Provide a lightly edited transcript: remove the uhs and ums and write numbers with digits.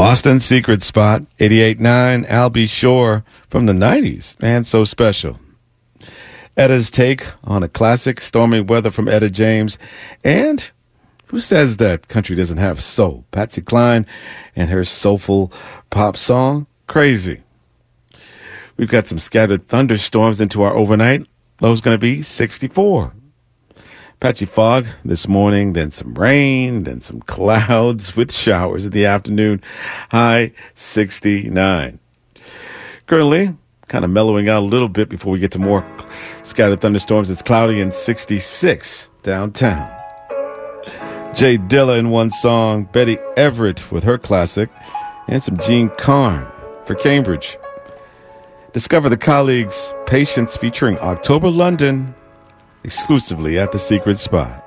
Boston Secret Spot, 88.9, Al B. Shore from the 90s, and So Special. Etta's take on a classic, Stormy Weather from Etta James, and who says that country doesn't have soul? Patsy Cline and her soulful pop song, Crazy. We've got some scattered thunderstorms into our overnight. Low's going to be 64. Patchy fog this morning, then some rain, then some clouds with showers in the afternoon. High 69. Currently, kind of mellowing out a little bit before we get to more scattered thunderstorms. It's cloudy and 66 downtown. Jay Dilla in one song, Betty Everett with her classic, and some Gene Carn for Cambridge. Discover the Colleagues' Patience featuring October London exclusively at The Secret Spot.